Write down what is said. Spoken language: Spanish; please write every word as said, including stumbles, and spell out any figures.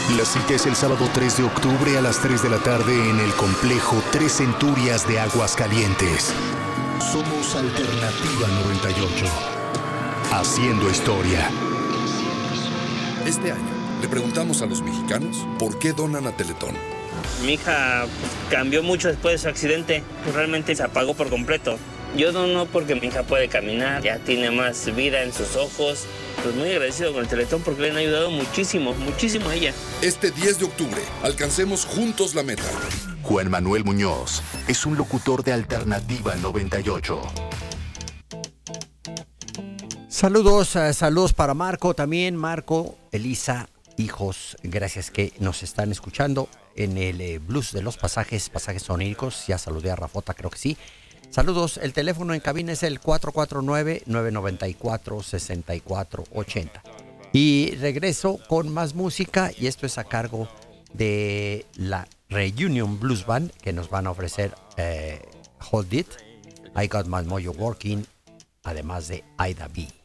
La cita es el sábado tres de octubre a las tres de la tarde en el complejo Tres Centurias de Aguascalientes. Somos Alternativa noventa y ocho. Haciendo historia. Este año le preguntamos a los mexicanos por qué donan a Teletón. Mi hija cambió mucho después de su accidente. Realmente se apagó por completo. Yo dono porque mi hija puede caminar, ya tiene más vida en sus ojos. Pues muy agradecido con el Teletón porque le han ayudado muchísimo, muchísimo a ella. Este diez de octubre, alcancemos juntos la meta. Juan Manuel Muñoz es un locutor de Alternativa noventa y ocho. Saludos, uh, saludos para Marco también, Marco, Elisa, hijos, gracias que nos están escuchando en el eh, Blues de los Pasajes, Pasajes Soníricos. Ya saludé a Rafota, creo que sí. Saludos, el teléfono en cabina es el cuatro cuatro nueve, nueve nueve cuatro, seis cuatro ocho cero. Y regreso con más música, y esto es a cargo de la Reunion Blues Band, que nos van a ofrecer eh, Hold It, I Got My Mojo Working, además de Ida B.